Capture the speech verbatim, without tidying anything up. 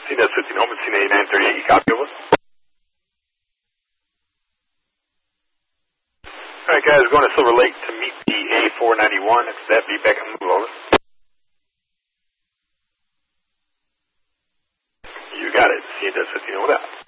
C N S fifteen home, it's C N eighty-nine thirty-eight, you copy over? Alright guys, we're going to Silver Lake to meet the A four ninety-one, it's that, be back on move over. You got it, C N S fifteen, over that.